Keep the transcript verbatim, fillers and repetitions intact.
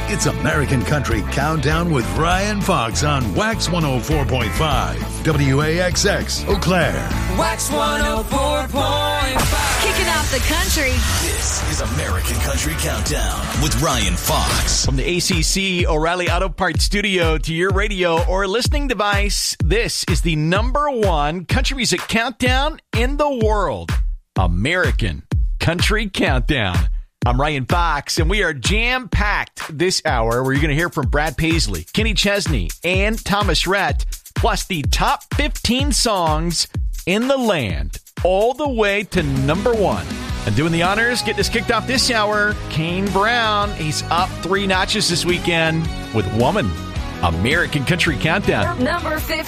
It's American Country Countdown with Ryan Fox on Wax one oh four point five, W A X X, Eau Claire. Wax one oh four point five. Kicking off the country. This is American Country Countdown with Ryan Fox. From the A C C O'Reilly Auto Parts studio to your radio or listening device, this is the number one country music countdown in the world. American Country Countdown. I'm Ryan Fox, and we are jam-packed this hour where you're going to hear from Brad Paisley, Kenny Chesney, and Thomas Rhett, plus the top fifteen songs in the land, all the way to number one. And doing the honors, getting us kicked off this hour, Kane Brown. He's up three notches this weekend with Woman. American Country Countdown. Number fifteen.